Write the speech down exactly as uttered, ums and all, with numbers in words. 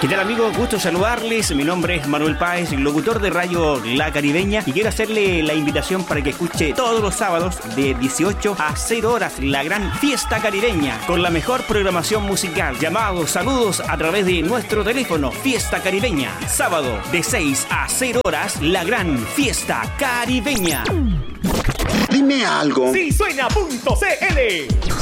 ¿Qué tal, amigos? Gusto saludarles. Mi nombre es Manuel Páez, locutor de Radio La Caribeña, y quiero hacerle la invitación para que escuche todos los sábados de dieciocho a cero horas la gran fiesta caribeña con la mejor programación musical. Llamados, saludos a través de nuestro teléfono. Fiesta Caribeña, sábado de seis a cero horas la gran fiesta caribeña. Dime algo. Sí, suena punto C L.